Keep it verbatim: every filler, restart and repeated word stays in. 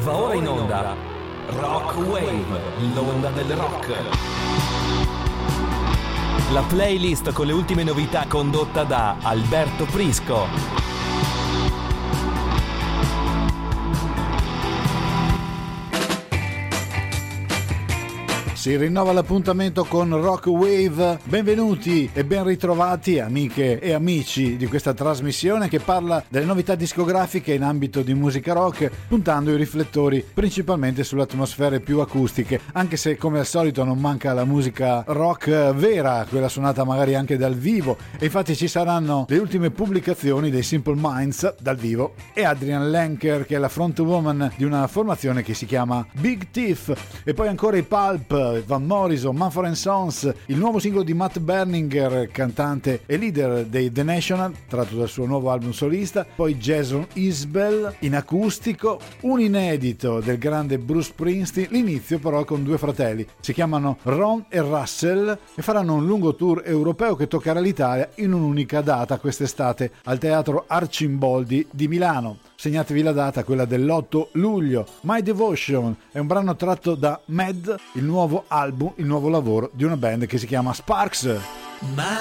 Va ora in onda Rock Wave, l'onda del rock. La playlist con le ultime novità condotta da Alberto Prisco. Si rinnova l'appuntamento con Rock Wave. Benvenuti e ben ritrovati amiche e amici di questa trasmissione che parla delle novità discografiche in ambito di musica rock, puntando i riflettori principalmente sulle atmosfere più acustiche, anche se come al solito non manca la musica rock vera, quella suonata magari anche dal vivo, e infatti ci saranno le ultime pubblicazioni dei Simple Minds dal vivo e Adrian Lenker, che è la frontwoman di una formazione che si chiama Big Thief, e poi ancora i Pulp, Van Morrison, Mumford and Sons, il nuovo singolo di Matt Berninger, cantante e leader dei The National, tratto dal suo nuovo album solista, poi Jason Isbell in acustico, un inedito del grande Bruce Springsteen, l'inizio però con due fratelli, si chiamano Ron e Russell e faranno un lungo tour europeo che toccherà l'Italia in un'unica data quest'estate al Teatro Arcimboldi di Milano. Segnatevi la data, quella dell'otto luglio. My Devotion è un brano tratto da Mad, il nuovo album, il nuovo lavoro di una band che si chiama Sparks.